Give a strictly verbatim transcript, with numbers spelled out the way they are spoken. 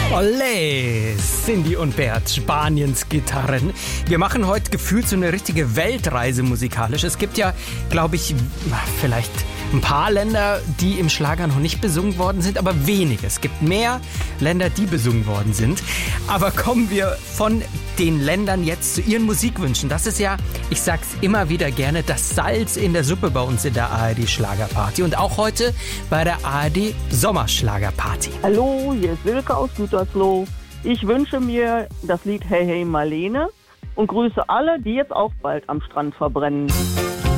Olé, Cindy und Bert, Spaniens Gitarren. Wir machen heute gefühlt so eine richtige Weltreise musikalisch. Es gibt ja, glaube ich, vielleicht ein paar Länder, die im Schlager noch nicht besungen worden sind, aber wenige. Es gibt mehr Länder, die besungen worden sind. Aber kommen wir von den Ländern jetzt zu ihren Musikwünschen. Das ist ja, ich sag's immer wieder gerne, das Salz in der Suppe bei uns in der A R D Schlagerparty. Und auch heute bei der A R D Sommerschlagerparty. Hallo, hier ist Wilke aus Gütersloh. Ich wünsche mir das Lied Hey Hey Marlene und grüße alle, die jetzt auch bald am Strand verbrennen.